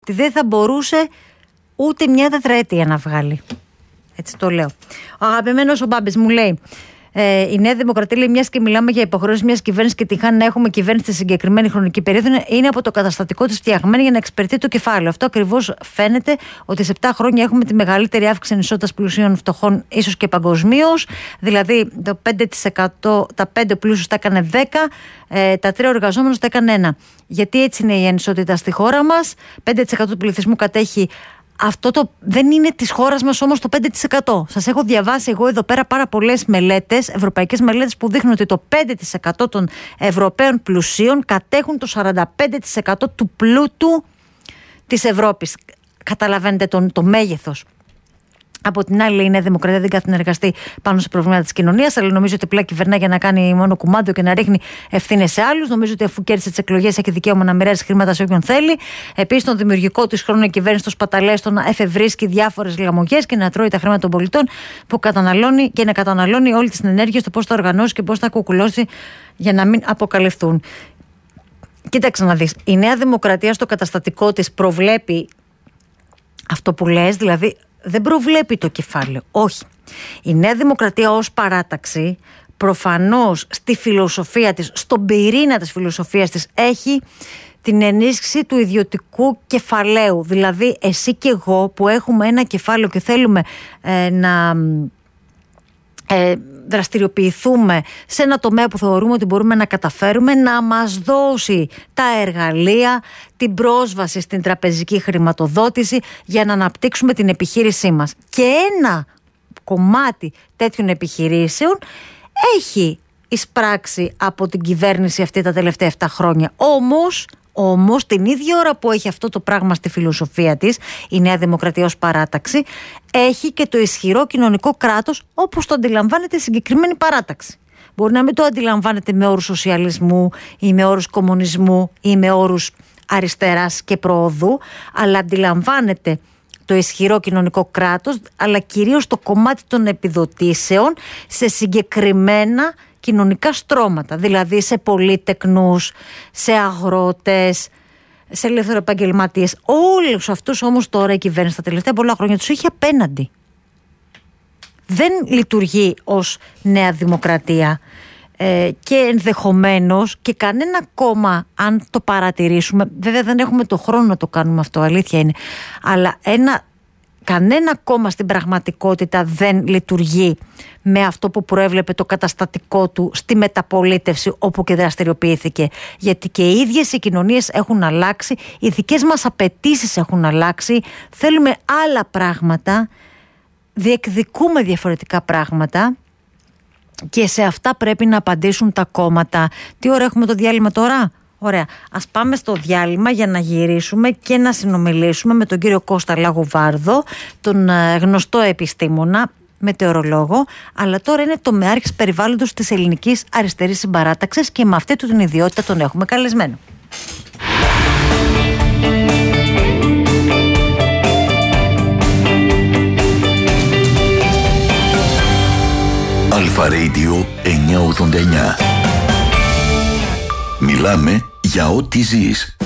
δεν θα μπορούσε ούτε μια τετραετία να βγάλει. Έτσι το λέω. Ο αγαπημένος ο Μπάμπης μου λέει: η Νέα Δημοκρατία, λέει, μιας και μιλάμε για υποχρεώσεις μιας κυβέρνησης και τυχάνει να έχουμε κυβέρνηση στη συγκεκριμένη χρονική περίοδο, είναι από το καταστατικό της φτιαγμένη για να εξυπηρετεί το κεφάλαιο. Αυτό ακριβώς φαίνεται, ότι σε 7 χρόνια έχουμε τη μεγαλύτερη αύξηση ανισότητας πλουσίων φτωχών, ίσως και παγκοσμίως. Δηλαδή, το 5%, τα 5 πλούσιους τα έκανε 10, τα 3 εργαζόμενους τα έκανε 1. Γιατί έτσι είναι η ανισότητα στη χώρα μας. 5% του πληθυσμού κατέχει. Αυτό δεν είναι της χώρας μας όμως το 5%. Σας έχω διαβάσει εγώ εδώ πέρα πάρα πολλές μελέτες, ευρωπαϊκές μελέτες, που δείχνουν ότι το 5% των Ευρωπαίων πλουσίων κατέχουν το 45% του πλούτου της Ευρώπης. Καταλαβαίνετε το μέγεθος. Από την άλλη, η Νέα Δημοκρατία δεν κάθεται να εργαστεί πάνω σε προβλήματα της κοινωνίας, αλλά νομίζω ότι απλά κυβερνά για να κάνει μόνο κουμάντο και να ρίχνει ευθύνες σε άλλους. Νομίζω ότι αφού κέρδισε τις εκλογές, έχει δικαίωμα να μοιράζει χρήματα σε όποιον θέλει. Επίσης, τον δημιουργικό της χρόνου η κυβέρνηση των σπαταλές, στο να εφευρίσκει διάφορες λαμογές και να τρώει τα χρήματα των πολιτών που καταναλώνει και να καταναλώνει όλη την ενέργεια στο πώς θα οργανώσει και πώς θα κουκουλώσει για να μην αποκαλυφθούν. Κοίταξε να δεις. Η Νέα Δημοκρατία στο καταστατικό της προβλέπει αυτό που λες, δηλαδή. Δεν προβλέπει το κεφάλαιο. Όχι. Η Νέα Δημοκρατία ως παράταξη προφανώς στη φιλοσοφία της, στον πυρήνα της φιλοσοφίας της, έχει την ενίσχυση του ιδιωτικού κεφαλαίου. Δηλαδή εσύ και εγώ που έχουμε ένα κεφάλαιο και θέλουμε να δραστηριοποιηθούμε σε ένα τομέα που θεωρούμε ότι μπορούμε να καταφέρουμε, να μας δώσει τα εργαλεία, την πρόσβαση στην τραπεζική χρηματοδότηση για να αναπτύξουμε την επιχείρησή μας. Και ένα κομμάτι τέτοιων επιχειρήσεων έχει εισπράξει από την κυβέρνηση αυτή τα τελευταία 7 χρόνια. Όμως την ίδια ώρα που έχει αυτό το πράγμα στη φιλοσοφία της, η Νέα Δημοκρατία ως παράταξη, έχει και το ισχυρό κοινωνικό κράτος όπως το αντιλαμβάνεται η συγκεκριμένη παράταξη. Μπορεί να μην το αντιλαμβάνεται με όρους σοσιαλισμού ή με όρους κομμουνισμού ή με όρους αριστεράς και προοδού, αλλά αντιλαμβάνεται το ισχυρό κοινωνικό κράτος, αλλά κυρίως το κομμάτι των επιδοτήσεων σε συγκεκριμένα κοινωνικά στρώματα, δηλαδή σε πολύτεκνους, σε αγρότες, σε ελευθεροεπαγγελματίες. Όλους αυτούς όμως τώρα η κυβέρνηση τα τελευταία πολλά χρόνια τους έχει απέναντι. Δεν λειτουργεί ως Νέα Δημοκρατία και ενδεχομένως και κανένα κόμμα, αν το παρατηρήσουμε, βέβαια δεν έχουμε το χρόνο να το κάνουμε αυτό, αλήθεια είναι, αλλά κανένα κόμμα στην πραγματικότητα δεν λειτουργεί με αυτό που προέβλεπε το καταστατικό του στη μεταπολίτευση όπου και δραστηριοποιήθηκε. Γιατί και οι ίδιες οι κοινωνίες έχουν αλλάξει, οι δικές μας απαιτήσεις έχουν αλλάξει, θέλουμε άλλα πράγματα, διεκδικούμε διαφορετικά πράγματα και σε αυτά πρέπει να απαντήσουν τα κόμματα. Τι ώρα έχουμε το διάλειμμα τώρα? Ωραία. Ας πάμε στο διάλειμμα για να γυρίσουμε και να συνομιλήσουμε με τον κύριο Κώστα Λαγοβάρδο, τον γνωστό επιστήμονα, μετεωρολόγο, αλλά τώρα είναι τομεάρχης περιβάλλοντος της ελληνικής αριστερής συμπαράταξης και με αυτή του την ιδιότητα τον έχουμε καλεσμένο. Αλφα Radio 989. Μιλάμε για ό,τι ζεις.